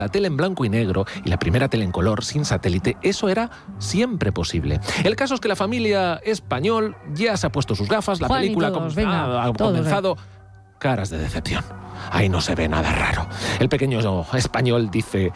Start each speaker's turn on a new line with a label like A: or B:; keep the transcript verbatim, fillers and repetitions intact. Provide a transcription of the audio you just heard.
A: la tele en blanco y negro y la primera tele en color sin satélite, eso era siempre posible. El caso es que la familia español ya se ha puesto sus gafas, la
B: Juan,
A: película
B: todos,
A: com-
B: venga,
A: ha, ha
B: todos,
A: comenzado. Caras de decepción. Ahí no se ve nada raro. El pequeño español dice: